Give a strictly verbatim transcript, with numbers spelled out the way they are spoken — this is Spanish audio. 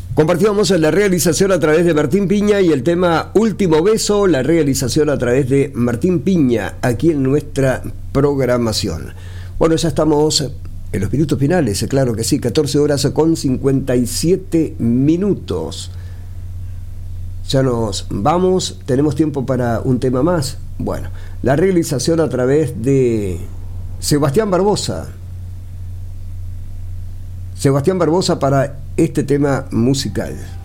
Compartíamos la realización a través de Martín Piña y el tema Último Beso, la realización a través de Martín Piña, aquí en nuestra programación. Bueno, ya estamos en los minutos finales, claro que sí, catorce horas con cincuenta y siete minutos. Ya nos vamos, tenemos tiempo para un tema más. Bueno, la realización a través de Sebastián Barbosa. Sebastián Barbosa para este tema musical.